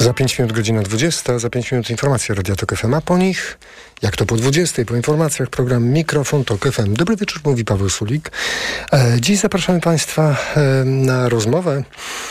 Za 5 minut godzina 20, za 5 minut informacje Radia Tok FM, a po nich, jak to po 20, po informacjach, program Mikrofon Tok FM. Dobry wieczór, mówi Paweł Sulik. Dziś zapraszamy Państwa na rozmowę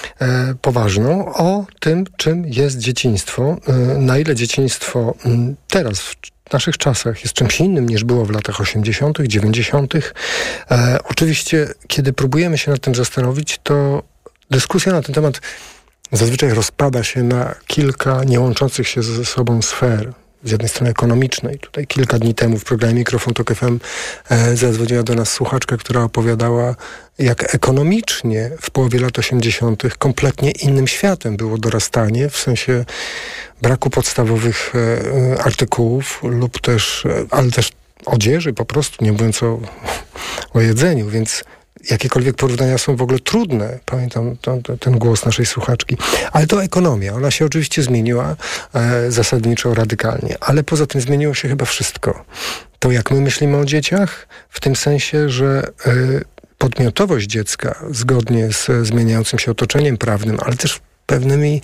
poważną o tym, czym jest dzieciństwo, na ile dzieciństwo teraz w naszych czasach jest czymś innym niż było w latach 80., 90. Oczywiście, kiedy próbujemy się nad tym zastanowić, to dyskusja na ten temat zazwyczaj rozpada się na kilka niełączących się ze sobą sfer. Z jednej strony ekonomicznej. Tutaj kilka dni temu w programie Mikrofon Tok FM zadzwoniła do nas słuchaczka, która opowiadała, jak ekonomicznie w połowie lat 80. kompletnie innym światem było dorastanie, w sensie braku podstawowych artykułów lub też, ale też odzieży po prostu, nie mówiąc o jedzeniu, więc jakiekolwiek porównania są w ogóle trudne. Pamiętam ten głos naszej słuchaczki. Ale to ekonomia. Ona się oczywiście zmieniła zasadniczo, radykalnie. Ale poza tym zmieniło się chyba wszystko. To, jak my myślimy o dzieciach, w tym sensie, że podmiotowość dziecka, zgodnie z zmieniającym się otoczeniem prawnym, ale też pewnymi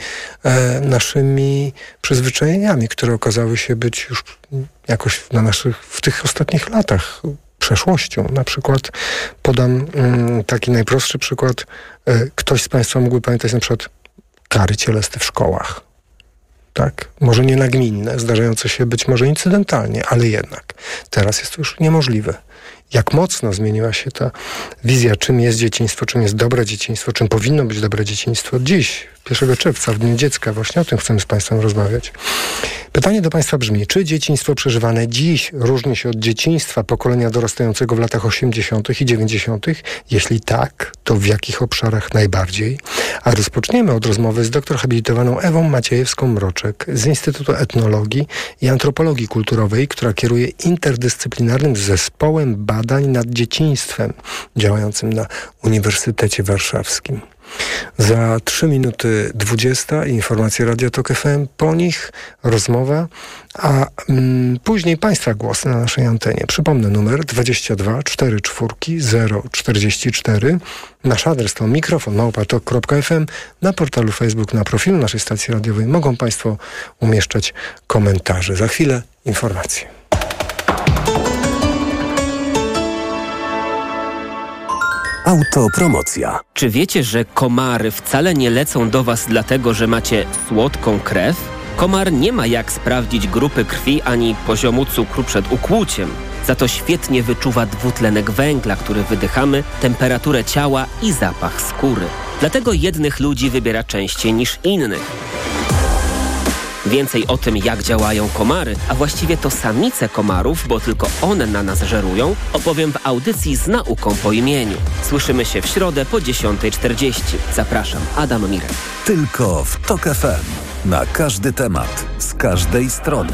naszymi przyzwyczajeniami, które okazały się być już jakoś w tych ostatnich latach przeszłością. Na przykład podam taki najprostszy przykład. Ktoś z Państwa mógłby pamiętać na przykład kary cielesne w szkołach. Tak? Może nie nagminne, zdarzające się być może incydentalnie, ale jednak. Teraz jest to już niemożliwe. Jak mocno zmieniła się ta wizja, czym jest dzieciństwo, czym jest dobre dzieciństwo, czym powinno być dobre dzieciństwo. Dziś, 1 czerwca, w Dniu Dziecka, właśnie o tym chcemy z Państwem rozmawiać. Pytanie do Państwa brzmi, czy dzieciństwo przeżywane dziś różni się od dzieciństwa pokolenia dorastającego w latach 80. i 90.? Jeśli tak, to w jakich obszarach najbardziej? A rozpoczniemy od rozmowy z doktor habilitowaną Ewą Maciejewską-Mroczek z Instytutu Etnologii i Antropologii Kulturowej, która kieruje interdyscyplinarnym zespołem badań nad dzieciństwem działającym na Uniwersytecie Warszawskim. Za 3 minuty 20 informacje Radia Tok FM, po nich rozmowa, a później Państwa głos na naszej antenie. Przypomnę numer 22 44 044. Nasz adres to mikrofon@tok.fm. Na portalu Facebook, na profilu naszej stacji radiowej mogą Państwo umieszczać komentarze. Za chwilę informacje. Autopromocja. Czy wiecie, że komary wcale nie lecą do Was dlatego, że macie słodką krew? Komar nie ma jak sprawdzić grupy krwi ani poziomu cukru przed ukłuciem. Za to świetnie wyczuwa dwutlenek węgla, który wydychamy, temperaturę ciała i zapach skóry. Dlatego jednych ludzi wybiera częściej niż innych. Więcej o tym, jak działają komary, a właściwie to samice komarów, bo tylko one na nas żerują, opowiem w audycji z nauką po imieniu. Słyszymy się w środę po 10:40. Zapraszam, Adam Mirek. Tylko w Tok FM. Na każdy temat, z każdej strony.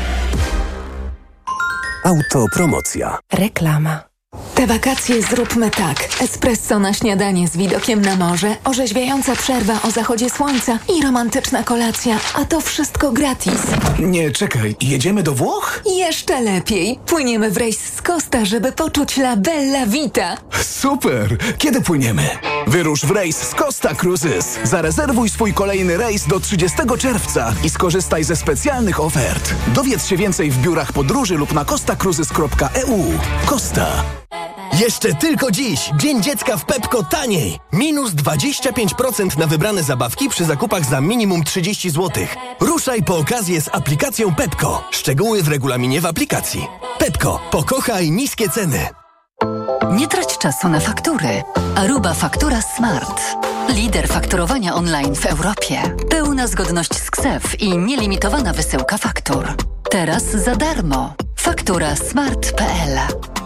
Autopromocja. Reklama. Te wakacje zróbmy tak. Espresso na śniadanie z widokiem na morze, orzeźwiająca przerwa o zachodzie słońca i romantyczna kolacja. A to wszystko gratis. Nie, czekaj. Jedziemy do Włoch? Jeszcze lepiej. Płyniemy w rejs z Costa, żeby poczuć la bella vita. Super! Kiedy płyniemy? Wyrusz w rejs z Costa Cruises. Zarezerwuj swój kolejny rejs do 30 czerwca i skorzystaj ze specjalnych ofert. Dowiedz się więcej w biurach podróży lub na costacruises.eu. Costa. Jeszcze tylko dziś. Dzień Dziecka w Pepco taniej. Minus 25% na wybrane zabawki przy zakupach za minimum 30 zł. Ruszaj po okazję z aplikacją Pepco. Szczegóły w regulaminie w aplikacji. Pepco. Pokochaj niskie ceny. Nie trać czasu na faktury. Aruba Faktura Smart. Lider fakturowania online w Europie. Pełna zgodność z KSEF i nielimitowana wysyłka faktur. Teraz za darmo. Fakturasmart.pl.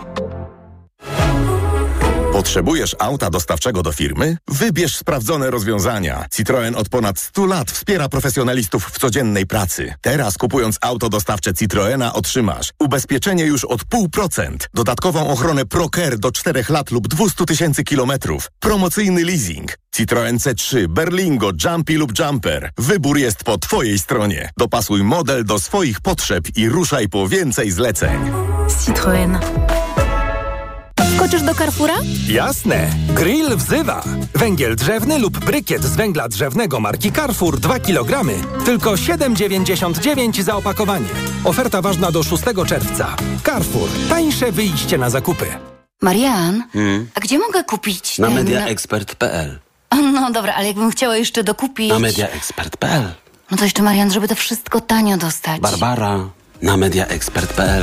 Potrzebujesz auta dostawczego do firmy? Wybierz sprawdzone rozwiązania. Citroën od ponad 100 lat wspiera profesjonalistów w codziennej pracy. Teraz kupując auto dostawcze Citroena otrzymasz ubezpieczenie już od 0,5%, dodatkową ochronę ProCare do 4 lat lub 200 000 kilometrów, promocyjny leasing. Citroën C3, Berlingo, Jumpy lub Jumper. Wybór jest po Twojej stronie. Dopasuj model do swoich potrzeb i ruszaj po więcej zleceń. Citroën. Skoczysz do Carrefoura? Jasne! Grill wzywa! Węgiel drzewny lub brykiet z węgla drzewnego marki Carrefour 2 kg. Tylko 7,99 za opakowanie. Oferta ważna do 6 czerwca. Carrefour. Tańsze wyjście na zakupy. Marian, a gdzie mogę kupić Na mediaexpert.pl. No dobra, ale jakbym chciała jeszcze dokupić... Na mediaexpert.pl. No to jeszcze, Marian, żeby to wszystko tanio dostać. Barbara, na mediaexpert.pl.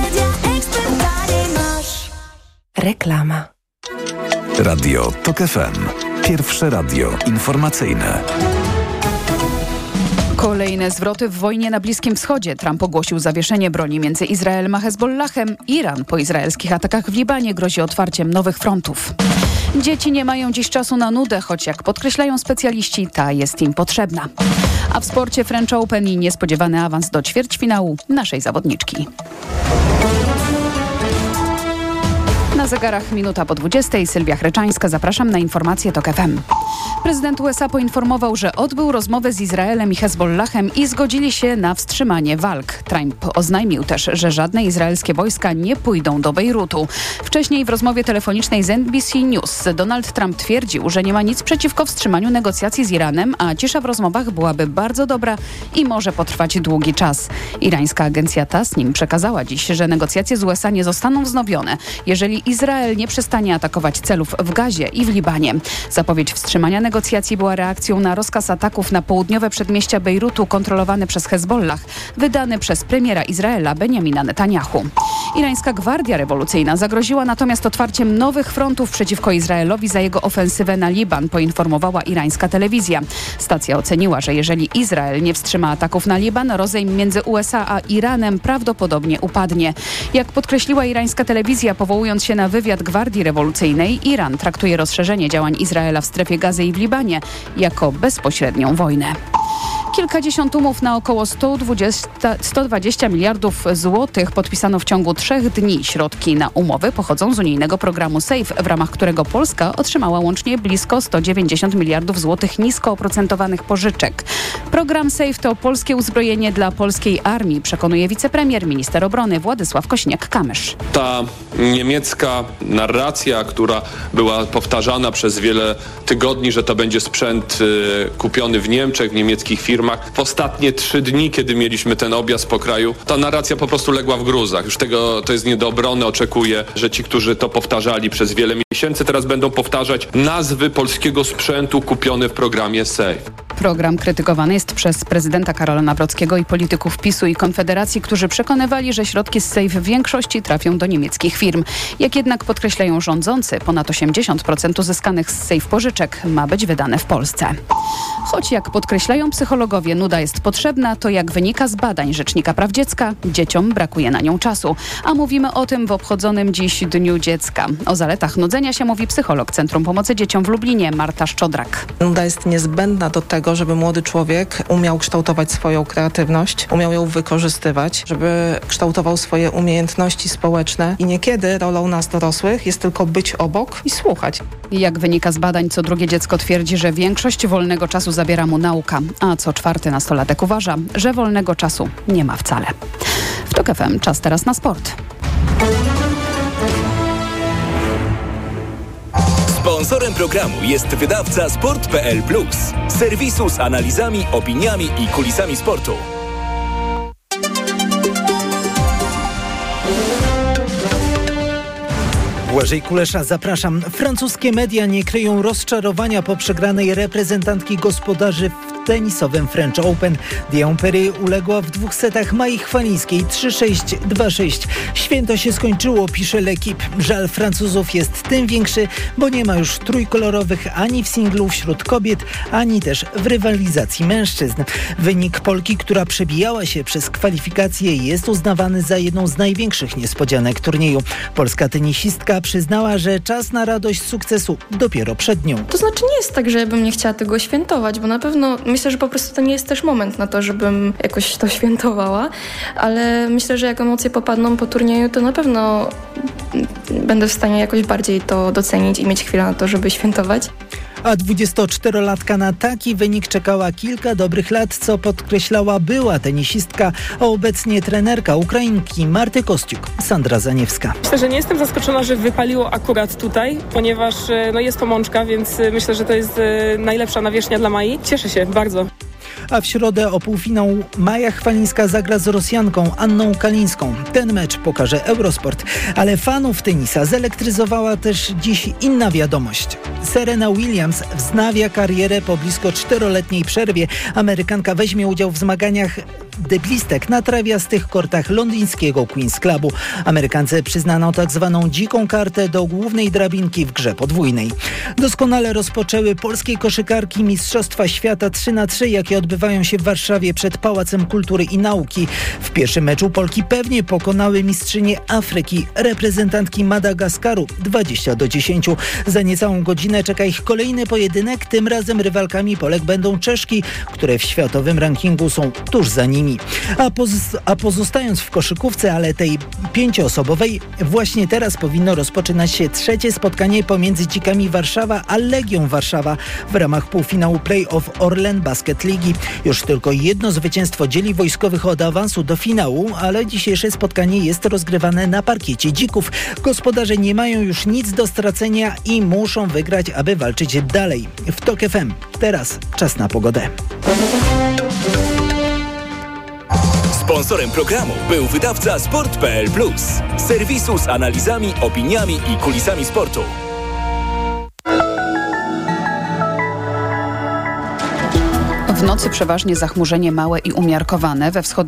Reklama. Radio TOK FM. Pierwsze radio informacyjne. Kolejne zwroty w wojnie na Bliskim Wschodzie. Trump ogłosił zawieszenie broni między Izraelem a Hezbollahem. Iran po izraelskich atakach w Libanie grozi otwarciem nowych frontów. Dzieci nie mają dziś czasu na nudę, choć jak podkreślają specjaliści, ta jest im potrzebna. A w sporcie French Open i niespodziewany awans do ćwierćfinału naszej zawodniczki. Na zegarach minuta po 20. Sylwia Chreczańska. Zapraszam na informacje TOK FM. Prezydent USA poinformował, że odbył rozmowę z Izraelem i Hezbollahem i zgodzili się na wstrzymanie walk. Trump oznajmił też, że żadne izraelskie wojska nie pójdą do Bejrutu. Wcześniej w rozmowie telefonicznej z NBC News Donald Trump twierdził, że nie ma nic przeciwko wstrzymaniu negocjacji z Iranem, a cisza w rozmowach byłaby bardzo dobra i może potrwać długi czas. Irańska agencja Tasnim przekazała dziś, że negocjacje z USA nie zostaną wznowione, jeżeli Izrael nie przestanie atakować celów w Gazie i w Libanie. Zapowiedź wstrzymania negocjacji była reakcją na rozkaz ataków na południowe przedmieścia Bejrutu kontrolowane przez Hezbollah, wydany przez premiera Izraela Benjamina Netanyahu. Irańska Gwardia Rewolucyjna zagroziła natomiast otwarciem nowych frontów przeciwko Izraelowi za jego ofensywę na Liban, poinformowała irańska telewizja. Stacja oceniła, że jeżeli Izrael nie wstrzyma ataków na Liban, rozejm między USA a Iranem prawdopodobnie upadnie. Jak podkreśliła irańska telewizja, powołując się na wywiad Gwardii Rewolucyjnej, Iran traktuje rozszerzenie działań Izraela w strefie Gazy i w Libanie jako bezpośrednią wojnę. Kilkadziesiąt umów na około 120 miliardów złotych podpisano w ciągu 3 dni. Środki na umowy pochodzą z unijnego programu SAFE, w ramach którego Polska otrzymała łącznie blisko 190 miliardów złotych nisko oprocentowanych pożyczek. Program SAFE to polskie uzbrojenie dla polskiej armii, przekonuje wicepremier, minister obrony Władysław Kosiniak-Kamysz. Ta niemiecka narracja, która była powtarzana przez wiele tygodni, że to będzie sprzęt kupiony w Niemczech, w niemieckich firmach. W ostatnie 3 dni, kiedy mieliśmy ten objazd po kraju, ta narracja po prostu legła w gruzach. Już to jest nie do obrony. Oczekuję, że ci, którzy to powtarzali przez wiele miesięcy, teraz będą powtarzać nazwy polskiego sprzętu kupione w programie SAFE. Program krytykowany jest przez prezydenta Karola Nawrockiego i polityków PiS-u i Konfederacji, którzy przekonywali, że środki z SAFE w większości trafią do niemieckich firm. Jak jednak podkreślają rządzący, ponad 80% uzyskanych z SAFE pożyczek ma być wydane w Polsce. Choć jak podkreślają psychologowie, nuda jest potrzebna, to jak wynika z badań Rzecznika Praw Dziecka, dzieciom brakuje na nią czasu. A mówimy o tym w obchodzonym dziś Dniu Dziecka. O zaletach nudzenia się mówi psycholog Centrum Pomocy Dzieciom w Lublinie Marta Szczodrak. Nuda jest niezbędna do tego, żeby młody człowiek umiał kształtować swoją kreatywność, umiał ją wykorzystywać, żeby kształtował swoje umiejętności społeczne i niekiedy rolą nas dorosłych jest tylko być obok i słuchać. Jak wynika z badań, co drugie dziecko twierdzi, że większość wolnego czasu zabiera mu nauka, a co 4. nastolatek uważa, że wolnego czasu nie ma wcale. W TOK FM czas teraz na sport. Sponsorem programu jest wydawca Sport.pl Plus, serwisu z analizami, opiniami i kulisami sportu. Błażej Kulesza, zapraszam. Francuskie media nie kryją rozczarowania po przegranej reprezentantki gospodarzy w tenisowym French Open. Diane Perry uległa w 2 setach Mai Chwalińskiej 3-6, 2-6. Święto się skończyło, pisze L'Equipe. Żal Francuzów jest tym większy, bo nie ma już trójkolorowych ani w singlu wśród kobiet, ani też w rywalizacji mężczyzn. Wynik Polki, która przebijała się przez kwalifikacje, jest uznawany za jedną z największych niespodzianek turnieju. Polska tenisistka przyznała, że czas na radość sukcesu dopiero przed nią. To znaczy nie jest tak, że ja bym nie chciała tego świętować, bo na pewno myślę, że po prostu to nie jest też moment na to, żebym jakoś to świętowała, ale myślę, że jak emocje popadną po turnieju, to na pewno będę w stanie jakoś bardziej to docenić i mieć chwilę na to, żeby świętować. A 24-latka na taki wynik czekała kilka dobrych lat, co podkreślała była tenisistka, a obecnie trenerka Ukrainki Marty Kostiuk, Sandra Zaniewska. Myślę, że nie jestem zaskoczona, że wypaliło akurat tutaj, ponieważ jest to Mączka, więc myślę, że to jest najlepsza nawierzchnia dla Mai. Cieszę się bardzo. A w środę o półfinał Maja Chwalińska zagra z Rosjanką Anną Kalińską. Ten mecz pokaże Eurosport. Ale fanów tenisa zelektryzowała też dziś inna wiadomość. Serena Williams wznawia karierę po blisko 4-letniej przerwie. Amerykanka weźmie udział w zmaganiach deblistek na trawiastych kortach londyńskiego Queen's Clubu. Amerykance przyznano tak zwaną dziką kartę do głównej drabinki w grze podwójnej. Doskonale rozpoczęły polskie koszykarki Mistrzostwa Świata 3x3, jakie odbywają się w Warszawie przed Pałacem Kultury i Nauki. W pierwszym meczu Polki pewnie pokonały mistrzynię Afryki, reprezentantki Madagaskaru 20-10. Za niecałą godzinę czeka ich kolejny pojedynek. Tym razem rywalkami Polek będą Czeszki, które w światowym rankingu są tuż za nimi. A pozostając w koszykówce, ale tej 5-osobowej, właśnie teraz powinno rozpoczynać się trzecie spotkanie pomiędzy Dzikami Warszawa a Legią Warszawa w ramach półfinału play-off Orlen Basket Ligi. Już tylko jedno zwycięstwo dzieli wojskowych od awansu do finału, ale dzisiejsze spotkanie jest rozgrywane na parkiecie Dzików. Gospodarze nie mają już nic do stracenia i muszą wygrać, aby walczyć dalej. W TOK FM teraz czas na pogodę. Sponsorem programu był wydawca Sport.pl Plus, serwisu z analizami, opiniami i kulisami sportu. W nocy przeważnie zachmurzenie małe i umiarkowane. We wschodniej